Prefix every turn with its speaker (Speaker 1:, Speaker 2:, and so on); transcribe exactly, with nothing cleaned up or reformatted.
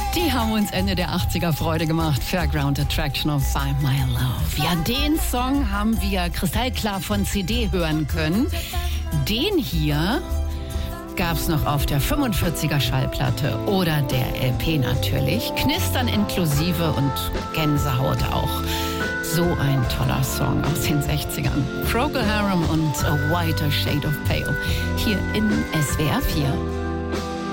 Speaker 1: Die haben uns Ende der achtziger Freude gemacht. Fairground Attraction of Find My Love. Ja, den Song haben wir kristallklar von C D hören können. Den hier gab's noch auf der fünfundvierziger Schallplatte oder der L P natürlich. Knistern inklusive und Gänsehaut auch. So ein toller Song aus den sechzigern. Procol Harum und A Whiter Shade of Pale. Hier in S W R vier.